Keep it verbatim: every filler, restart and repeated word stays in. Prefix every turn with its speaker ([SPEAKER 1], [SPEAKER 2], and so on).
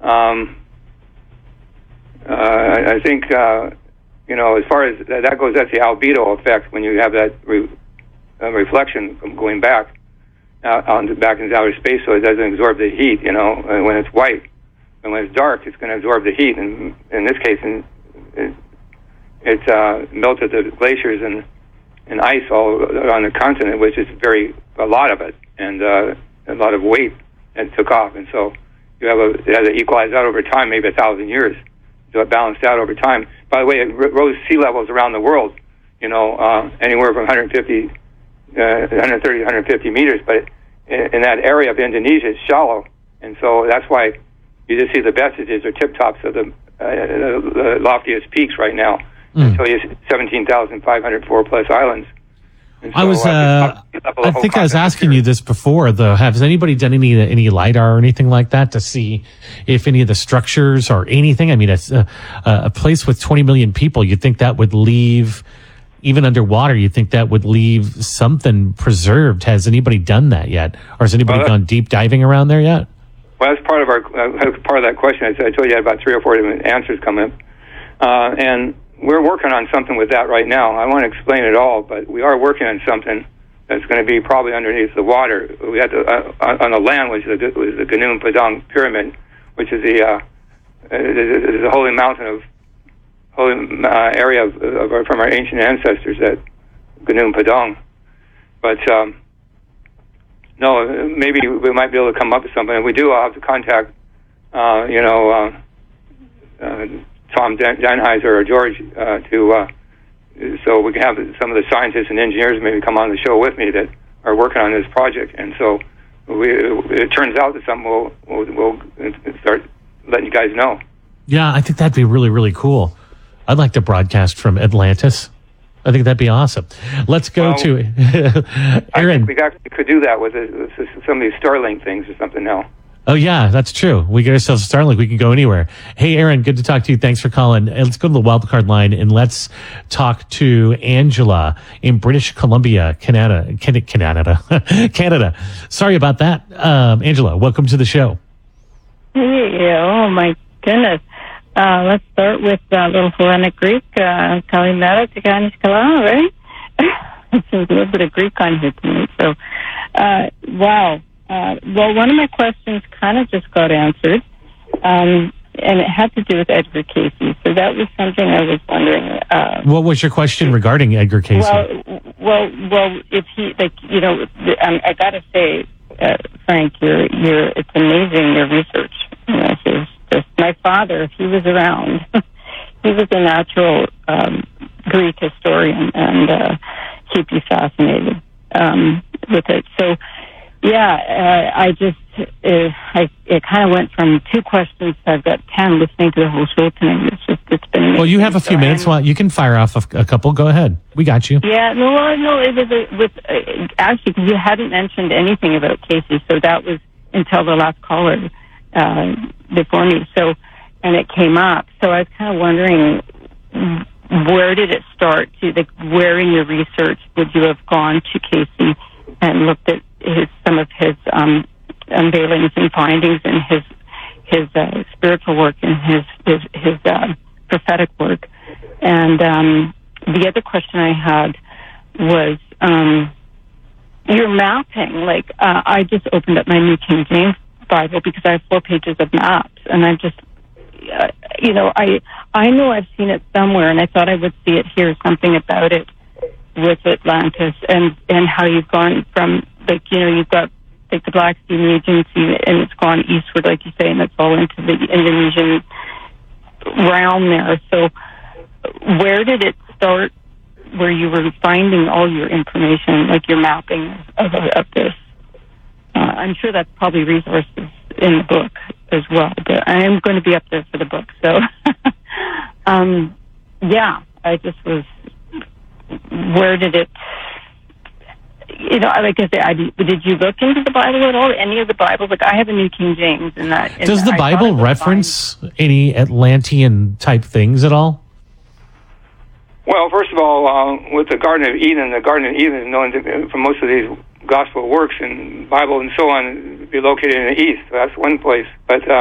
[SPEAKER 1] Um, uh, I think, uh, you know, as far as that goes, that's the albedo effect when you have that re- uh, reflection going back out onto back into outer space, so it doesn't absorb the heat. You know, and when it's white, and when it's dark, it's going to absorb the heat. And in this case, in, it, it uh, melted the glaciers and and ice all on the continent, which is very a lot of it, and uh, a lot of weight, and took off. And so you have a it has to equalize out over time, maybe a thousand years, so it balanced out over time. By the way, it rose sea levels around the world, you know, uh, anywhere from one hundred fifty, uh, one thirty, one fifty meters. But in, in that area of Indonesia, it's shallow, and so that's why you just see the vestiges or tip tops of the, uh, the, the loftiest peaks right now. Mm. Until you seventeen thousand five hundred four plus islands. So,
[SPEAKER 2] I was, uh, I think I was asking you this before, though. Has anybody done any any LiDAR or anything like that to see if any of the structures or anything? I mean, it's a, a place with twenty million people. You'd think that would leave, even underwater, you'd think that would leave something preserved. Has anybody done that yet? Or has anybody well, gone deep diving around there yet?
[SPEAKER 1] Well, that's part of our uh, part of that question. I told you I had about three or four different answers coming up. Uh, and we're working on something with that right now. I won't explain it all, but we are working on something that's going to be probably underneath the water. We had to, uh, on the land was the, was the Gunung Padang Pyramid, which is the uh, is the holy mountain of holy uh, area of, of our, from our ancient ancestors at Gunung Padang. But um, no, maybe we might be able to come up with something. If we do, I'll have to contact, uh, you know. Uh, uh, Tom Danheiser or George uh, to uh, so we can have some of the scientists and engineers maybe come on the show with me that are working on this project, and so we, it turns out that something we'll, we'll, we'll start letting you guys know.
[SPEAKER 2] Yeah, I think that'd be really, really cool. I'd like to broadcast from Atlantis. I think that'd be awesome. Let's go well, to Aaron.
[SPEAKER 1] I think we actually could do that with, with some of these Starlink things or something now.
[SPEAKER 2] Oh, yeah, that's true. We get ourselves a Starlink. We can go anywhere. Hey, Aaron, good to talk to you. Thanks for calling. Let's go to the wildcard line and let's talk to Angela in British Columbia, Canada. Canada. Canada. Sorry about that. Um, Angela, welcome to the show.
[SPEAKER 3] Hey, oh, my goodness. Uh, let's start with a uh, little Hellenic Greek. Uh, Kalimera, Tiganis Kala, right? There's a little bit of Greek on here tonight. So, uh, wow. Uh, well, one of my questions kind of just got answered, um, and it had to do with Edgar Cayce. So that was something I was wondering. Uh,
[SPEAKER 2] what was your question regarding Edgar Cayce?
[SPEAKER 3] Well, well, well, if he, like, you know, um, I got to say, uh, Frank, you're, you're, it's amazing your research. You know, it's just my father, if he was around, he was a natural um, Greek historian, and uh, he'd be fascinated um, with it. So. Yeah, uh, I just, uh, I, it kind of went from two questions to I've got ten listening to the whole show tonight. It's just, it's been amazing.
[SPEAKER 2] Well, you have a few so minutes. Well, you can fire off a, a couple. Go ahead. We got you.
[SPEAKER 3] Yeah, no, well, no, it was a, with, uh, actually, because you hadn't mentioned anything about Cayce, so that was until the last caller, uh, before me. So, and it came up. So I was kind of wondering, where did it start? To, like, where in your research would you have gone to Cayce and looked at his some of his um, unveilings and findings and his his uh, spiritual work and his his, his uh, prophetic work. And um, the other question I had was um, your mapping. Like uh, I just opened up my New King James Bible because I have four pages of maps, and I'm just uh, you know I I know I've seen it somewhere, and I thought I would see it here, something about it with Atlantis and and how you've gone from, like, you know, you've got like the Black Sea region, and it's gone eastward, like you say, and it's all into the Indonesian realm there. So where did it start, where you were finding all your information, like your mapping of, of this? Uh, I'm sure that's probably resources in the book as well, but I am going to be up there for the book. So, um, yeah, I just was, where did it, you know, like I said, I, did you look into the Bible at all? Any of the Bibles? Like, I have a New King James, and that. And
[SPEAKER 2] Does the
[SPEAKER 3] I
[SPEAKER 2] Bible reference fine. any Atlantean type things at all?
[SPEAKER 1] Well, first of all, uh, with the Garden of Eden, the Garden of Eden is known to, for most of these gospel works and Bible and so on, be located in the east. So that's one place. But uh,